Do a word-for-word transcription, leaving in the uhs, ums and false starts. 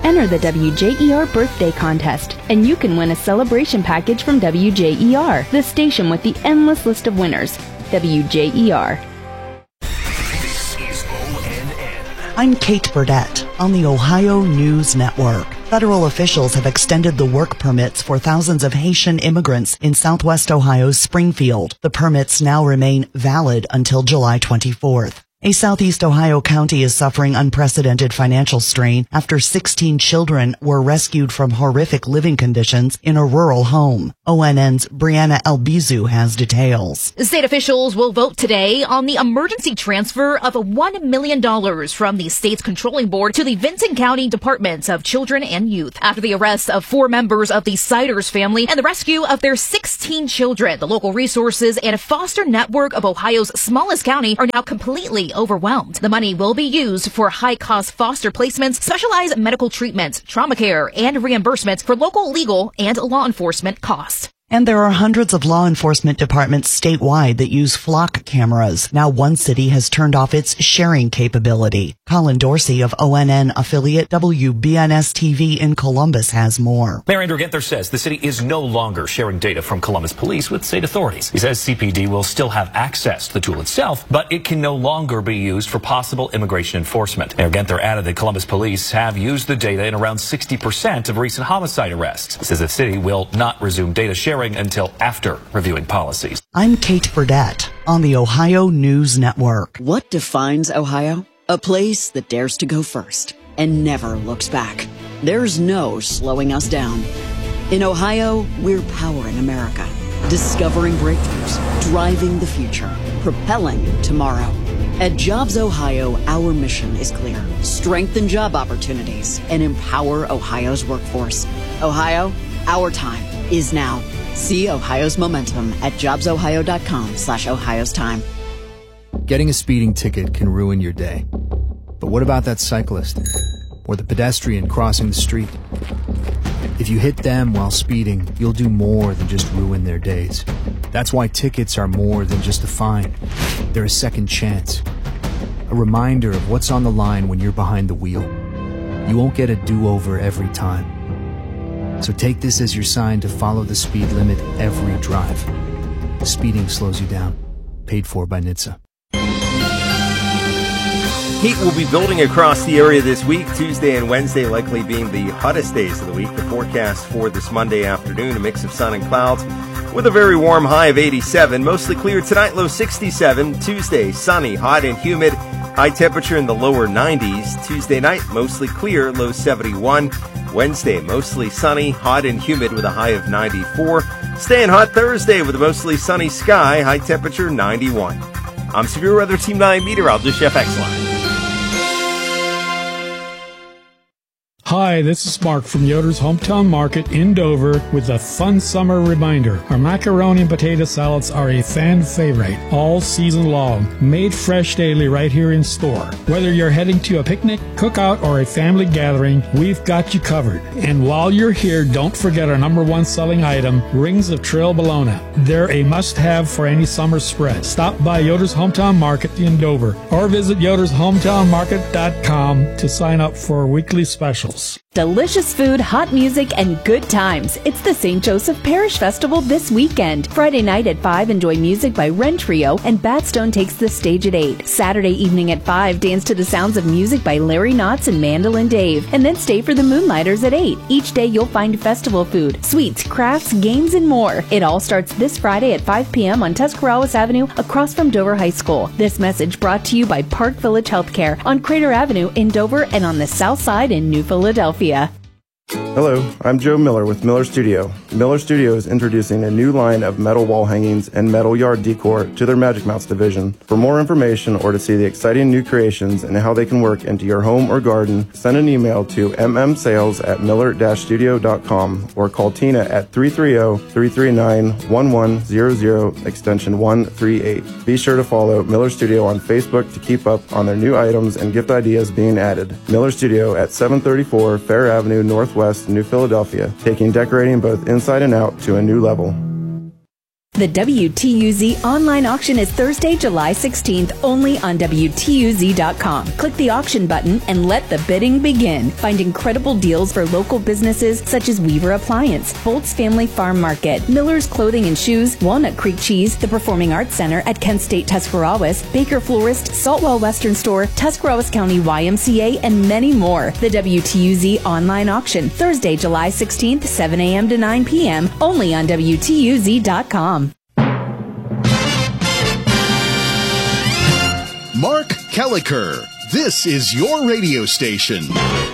Enter the W J E R Birthday Contest, and you can win a celebration package from W J E R, the station with the endless list of winners. W J E R. This is O N N. I'm Kate Burdett on the Ohio News Network. Federal officials have extended the work permits for thousands of Haitian immigrants in southwest Ohio's Springfield. The permits now remain valid until July twenty-fourth. A southeast Ohio county is suffering unprecedented financial strain after sixteen children were rescued from horrific living conditions in a rural home. O N N's Brianna Albizu has details. State officials will vote today on the emergency transfer of one million dollars from the state's controlling board to the Vinton County Departments of Children and Youth after the arrest of four members of the Siders family and the rescue of their sixteen children. The local resources and foster network of Ohio's smallest county are now completely overwhelmed. The money will be used for high-cost foster placements, specialized medical treatments, trauma care, and reimbursements for local legal and law enforcement costs. And there are hundreds of law enforcement departments statewide that use flock cameras. Now one city has turned off its sharing capability. Colin Dorsey of O N N affiliate W B N S T V in Columbus has more. Mayor Andrew Ginther says the city is no longer sharing data from Columbus police with state authorities. He says C P D will still have access to the tool itself, but it can no longer be used for possible immigration enforcement. Mayor Ginther added that Columbus police have used the data in around sixty percent of recent homicide arrests. He says the city will not resume data sharing until after reviewing policies. I'm Kate Burdett on the Ohio News Network. What defines Ohio? A place that dares to go first and never looks back. There's no slowing us down. In Ohio, we're powering America, discovering breakthroughs, driving the future, propelling tomorrow. At Jobs Ohio, our mission is clear. Strengthen job opportunities and empower Ohio's workforce. Ohio, our time is now. See Ohio's momentum at jobsohio.com slash Ohio's time. Getting a speeding ticket can ruin your day. But what about that cyclist or the pedestrian crossing the street? If you hit them while speeding, you'll do more than just ruin their days. That's why tickets are more than just a fine. They're a second chance. A reminder of what's on the line when you're behind the wheel. You won't get a do-over every time. So take this as your sign to follow the speed limit every drive. Speeding slows you down. Paid for by N H T S A. Heat will be building across the area this week. Tuesday and Wednesday likely being the hottest days of the week. The forecast for this Monday afternoon, a mix of sun and clouds with a very warm high of eighty-seven. Mostly clear tonight, low sixty-seven. Tuesday, sunny, hot and humid. High temperature in the lower nineties. Tuesday night, mostly clear, low seventy-one. Wednesday, mostly sunny, hot and humid with a high of ninety-four. Staying hot Thursday with a mostly sunny sky, high temperature ninety-one. I'm Severe Weather Team nine meteorologist Jeff Exline. Hi, this is Mark from Yoder's Hometown Market in Dover with a fun summer reminder. Our macaroni and potato salads are a fan favorite all season long, made fresh daily right here in store. Whether you're heading to a picnic, cookout, or a family gathering, we've got you covered. And while you're here, don't forget our number one selling item, Rings of Trail Bologna. They're a must-have for any summer spread. Stop by Yoder's Hometown Market in Dover or visit yoders hometown market dot com to sign up for weekly specials. Delicious food, hot music, and good times. It's the Saint Joseph Parish Festival this weekend. Friday night at five, enjoy music by Wren Trio, and Batstone takes the stage at eight. Saturday evening at five, dance to the sounds of music by Larry Knotts and Mandolin Dave. And then stay for the Moonlighters at eight. Each day you'll find festival food, sweets, crafts, games, and more. It all starts this Friday at five p.m. on Tuscarawas Avenue across from Dover High School. This message brought to you by Park Village Healthcare on Crater Avenue in Dover and on the south side in New Philadelphia. Hello, I'm Joe Miller with Miller Studio. Miller Studio is introducing a new line of metal wall hangings and metal yard decor to their Magic Mouse division. For more information or to see the exciting new creations and how they can work into your home or garden, send an email to m m sales at miller dash studio dot com or call Tina at three three zero, three three nine, one one zero zero extension one three eight. Be sure to follow Miller Studio on Facebook to keep up on their new items and gift ideas being added. Miller Studio at seven thirty-four Fair Avenue Northwest, New Philadelphia, taking decorating both inside and out to a new level. The W T U Z online auction is Thursday, July sixteenth, only on W T U Z dot com. Click the auction button and let the bidding begin. Find incredible deals for local businesses such as Weaver Appliance, Bolt's Family Farm Market, Miller's Clothing and Shoes, Walnut Creek Cheese, the Performing Arts Center at Kent State Tuscarawas, Baker Florist, Saltwell Western Store, Tuscarawas County Y M C A, and many more. The W T U Z online auction, Thursday, July sixteenth, seven a.m. to nine p.m., only on W T U Z dot com. Mark Kelleher, this is your radio station.